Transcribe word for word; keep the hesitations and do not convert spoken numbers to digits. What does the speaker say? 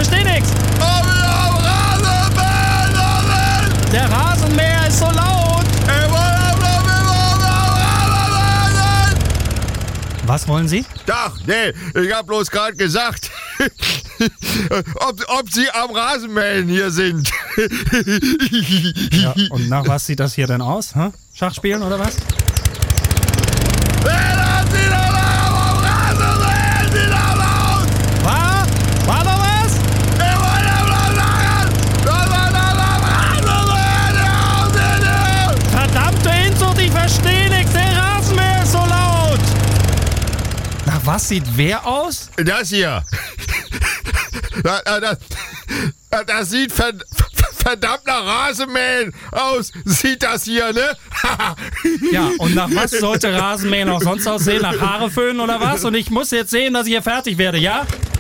versteh nix. Ob ich am Rasenmähen bin. Der Rasenmäher ist so laut. Ich wollte bloß wissen, ob wir am Rasenmähen sind. Was wollen Sie? Ach, nee, ich hab bloß gerade gesagt, ob, ob Sie am Rasenmähen hier sind. Ja, und nach was sieht das hier denn aus? Hä? Schachspielen oder was? Wer Sie doch am Rasenmähen, Sie doch laut. War? War da was? Ich wollte bloß sagen, dass wir das am Rasenmähen hier aussehen. Verdammte Inzucht, ich versteh nix. Der Rasenmäher ist so laut. Nach was sieht wer aus? Das hier. Das, das, das sieht ver, verdammt nach Rasenmähen aus. Sieht das hier, ne? Ja, und nach was sollte Rasenmähen auch sonst aussehen? Nach Haare föhnen oder was? Und ich muss jetzt sehen, dass ich hier fertig werde, ja?